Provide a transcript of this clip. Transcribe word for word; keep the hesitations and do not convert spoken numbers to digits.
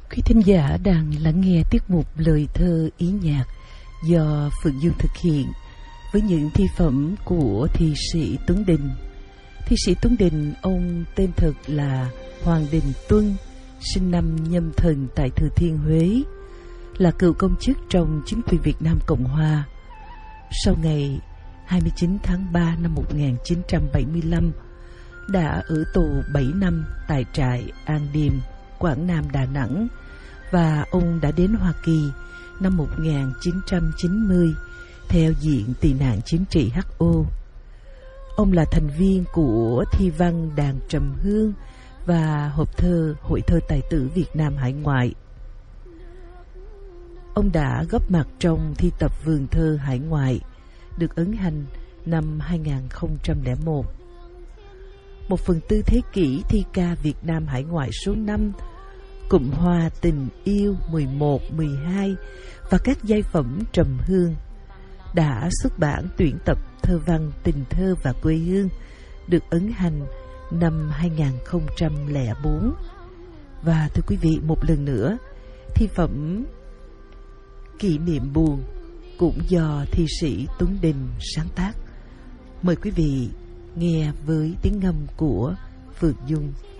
Quý thính giả đang lắng nghe tiết mục lời thơ ý nhạc do Phượng Dương thực hiện với những thi phẩm của thi sĩ Tuấn Đình. Thi sĩ Tuấn Đình, ông tên thật là Hoàng Đình Tuân, sinh năm Nhâm Thần tại Thừa Thiên Huế, là cựu công chức trong chính quyền Việt Nam Cộng Hòa. Sau ngày hai mươi chín tháng ba năm một nghìn chín trăm bảy mươi lăm, đã ở tù bảy năm tại trại An Điềm, Quảng Nam, Đà Nẵng, và ông đã đến Hoa Kỳ năm một nghìn chín trăm chín mươi theo diện tị nạn chính trị hát o. Ông là thành viên của thi văn Đàn Trầm Hương và hộp thơ Hội thơ tài tử Việt Nam hải ngoại. Ông đã góp mặt trong thi tập Vườn thơ hải ngoại, được ấn hành năm hai nghìn không trăm lẻ một. Một phần tư thế kỷ thi ca Việt Nam hải ngoại số năm, Cụm Hoa Tình Yêu mười một, mười hai và các giai phẩm Trầm Hương, đã xuất bản tuyển tập thơ văn Tình thơ và quê hương, được ấn hành năm hai nghìn không trăm lẻ bốn. Và thưa quý vị, một lần nữa, thi phẩm Kỷ niệm buồn cũng do thi sĩ Tuấn Đình sáng tác. Mời quý vị nghe với tiếng ngâm của Phượng Dung.